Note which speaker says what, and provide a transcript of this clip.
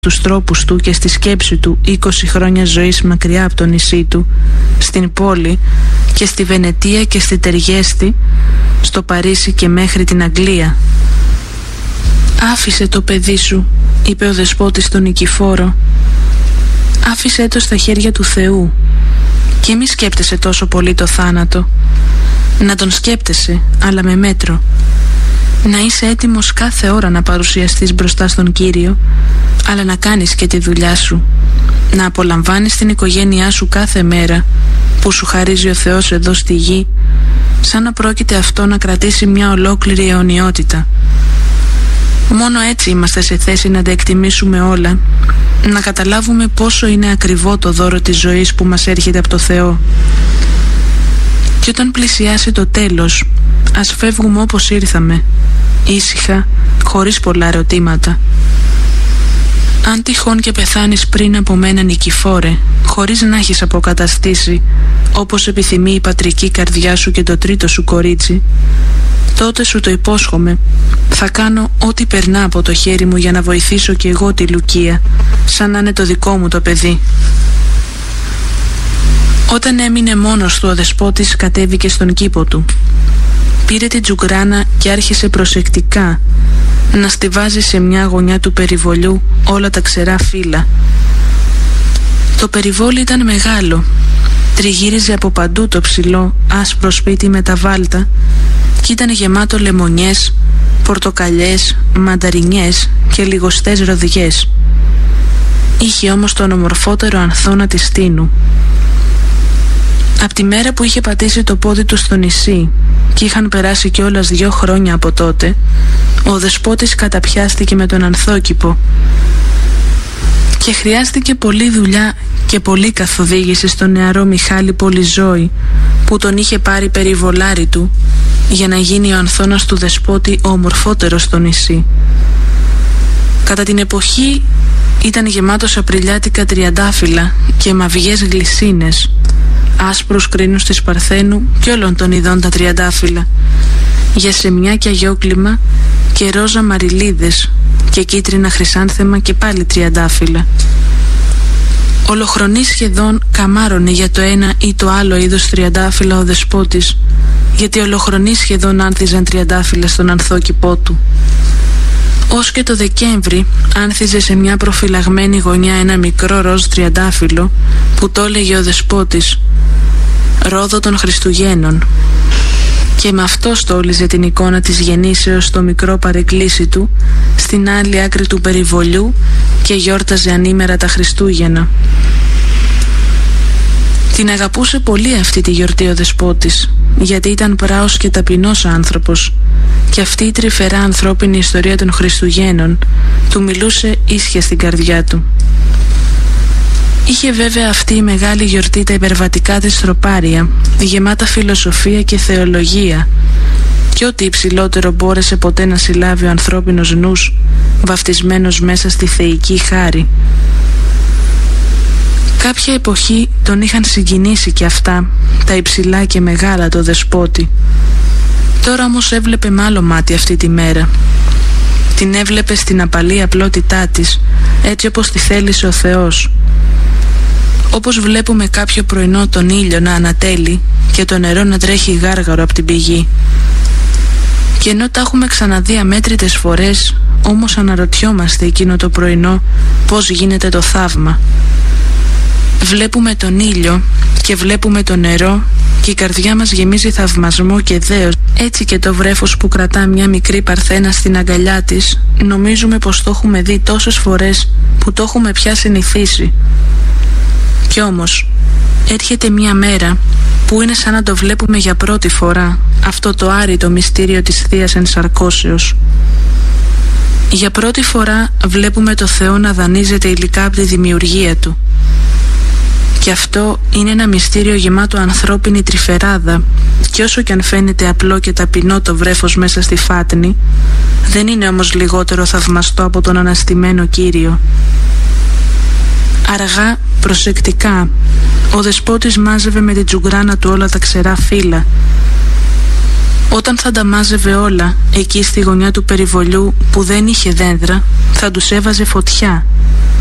Speaker 1: στους τρόπους του και στη σκέψη του 20 χρόνια ζωής μακριά από το νησί του, στην πόλη και στη Βενετία και στη Τεριέστη, στο Παρίσι και μέχρι την Αγγλία. «Άφησε το παιδί σου», είπε ο δεσπότης στον Νικηφόρο. «Άφησέ το στα χέρια του Θεού και μη σκέπτεσαι τόσο πολύ το θάνατο. Να τον σκέπτεσαι, αλλά με μέτρο. Να είσαι έτοιμος κάθε ώρα να παρουσιαστείς μπροστά στον Κύριο, αλλά να κάνεις και τη δουλειά σου. Να απολαμβάνεις την οικογένειά σου κάθε μέρα που σου χαρίζει ο Θεός εδώ στη γη, σαν να πρόκειται αυτό να κρατήσει μια ολόκληρη αιωνιότητα. Μόνο έτσι είμαστε σε θέση να τα εκτιμήσουμε όλα, να καταλάβουμε πόσο είναι ακριβό το δώρο της ζωής που μας έρχεται από το Θεό. Και όταν πλησιάσει το τέλος, ας φεύγουμε όπως ήρθαμε, ήσυχα, χωρίς πολλά ερωτήματα. Αν τυχόν και πεθάνεις πριν από μένα, Νικηφόρε, χωρίς να έχεις αποκαταστήσει, όπως επιθυμεί η πατρική καρδιά σου και το τρίτο σου κορίτσι, τότε σου το υπόσχομαι, θα κάνω ό,τι περνά από το χέρι μου για να βοηθήσω κι εγώ τη Λουκία, σαν να είναι το δικό μου το παιδί». Όταν έμεινε μόνος του, ο δεσπότης κατέβηκε στον κήπο του. Πήρε την τζουγκράνα και άρχισε προσεκτικά να στιβάζει σε μια γωνιά του περιβολιού όλα τα ξερά φύλλα. Το περιβόλι ήταν μεγάλο, τριγύριζε από παντού το ψηλό άσπρο σπίτι με τα βάλτα και ήταν γεμάτο λεμονιές, πορτοκαλιές, μανταρινιές και λιγοστές ροδιές. Είχε όμως τον ομορφότερο ανθώνα της Τίνου. Από τη μέρα που είχε πατήσει το πόδι του στο νησί και είχαν περάσει κιόλας 2 χρόνια από τότε, ο δεσπότης καταπιάστηκε με τον ανθόκηπο και χρειάστηκε πολλή δουλειά και πολλή καθοδήγηση στον νεαρό Μιχάλη Πολυζώη, που τον είχε πάρει περιβολάρι του για να γίνει ο ανθώνας του δεσπότη ο ομορφότερος στο νησί. Κατά την εποχή ήταν γεμάτος απριλιάτικα τριαντάφυλλα και μαυγές γλυσσίνες, άσπρους κρίνους της Παρθένου και όλων των ειδών τα τριαντάφυλλα, γιασεμιά και αγιόκλημα και ρόζα μαριλίδες και κίτρινα χρυσάνθεμα και πάλι τριαντάφυλλα. Ολοχρονή σχεδόν καμάρωνε για το ένα ή το άλλο είδος τριαντάφυλλα ο δεσπότης, γιατί ολοχρονή σχεδόν άνθιζαν τριαντάφυλλα στον ανθόκηπό του. Ως και το Δεκέμβρη άνθιζε σε μια προφυλαγμένη γωνιά ένα μικρό ροζ τριαντάφυλλο που το έλεγε ο δεσπότης «Ρόδο των Χριστουγέννων», και με αυτό στόλιζε την εικόνα της γεννήσεως στο μικρό παρεκκλήσι του στην άλλη άκρη του περιβολιού και γιόρταζε ανήμερα τα Χριστούγεννα. Την αγαπούσε πολύ αυτή τη γιορτή ο δεσπότης, γιατί ήταν πράος και ταπεινός άνθρωπος και αυτή η τρυφερά ανθρώπινη ιστορία των Χριστουγέννων του μιλούσε ίσια στην καρδιά του. Είχε βέβαια αυτή η μεγάλη γιορτή τα υπερβατικά της τροπάρια, γεμάτα φιλοσοφία και θεολογία, και ό,τι υψηλότερο μπόρεσε ποτέ να συλλάβει ο ανθρώπινος νους, βαφτισμένος μέσα στη θεϊκή χάρη. Κάποια εποχή τον είχαν συγκινήσει και αυτά, τα υψηλά και μεγάλα το δεσπότη. Τώρα όμως έβλεπε με άλλο μάτι αυτή τη μέρα. Την έβλεπε στην απαλή απλότητά της, έτσι όπως τη θέλησε ο Θεός. Όπως βλέπουμε κάποιο πρωινό τον ήλιο να ανατέλει και το νερό να τρέχει γάργαρο από την πηγή. Και ενώ τα έχουμε ξαναδεί αμέτρητες φορές, όμως αναρωτιόμαστε εκείνο το πρωινό πώς γίνεται το θαύμα. Βλέπουμε τον ήλιο και βλέπουμε το νερό και η καρδιά μας γεμίζει θαυμασμό και δέος. Έτσι και το βρέφος που κρατά μια μικρή παρθένα στην αγκαλιά της, νομίζουμε πως το έχουμε δει τόσες φορές που το έχουμε πια συνηθίσει. Κι όμως έρχεται μια μέρα που είναι σαν να το βλέπουμε για πρώτη φορά, αυτό το άρρητο μυστήριο της Θείας Ενσαρκώσεως. Για πρώτη φορά βλέπουμε το Θεό να δανείζεται υλικά από τη δημιουργία Του. Και αυτό είναι ένα μυστήριο γεμάτο ανθρώπινη τρυφεράδα, και όσο κι αν φαίνεται απλό και ταπεινό το βρέφος μέσα στη φάτνη, δεν είναι όμως λιγότερο θαυμαστό από τον αναστημένο Κύριο. Αργά, προσεκτικά, ο δεσπότης μάζευε με την τζουγκράνα του όλα τα ξερά φύλλα. Όταν θα τα μάζευε όλα, εκεί στη γωνιά του περιβολιού που δεν είχε δέντρα, θα τους έβαζε φωτιά